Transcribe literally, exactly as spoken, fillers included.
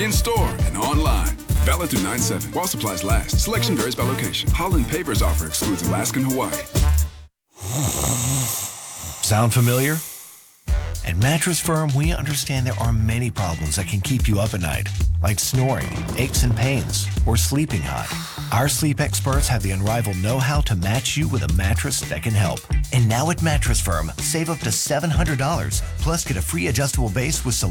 in-store and online. Valid through nine seven. While supplies last. Selection varies by location. Holland Papers offer excludes Alaska and Hawaii. Sound familiar? At Mattress Firm, we understand there are many problems that can keep you up at night, like snoring, aches and pains, or sleeping hot. Our sleep experts have the unrivaled know-how to match you with a mattress that can help. And now at Mattress Firm, save up to seven hundred dollars, plus get a free adjustable base with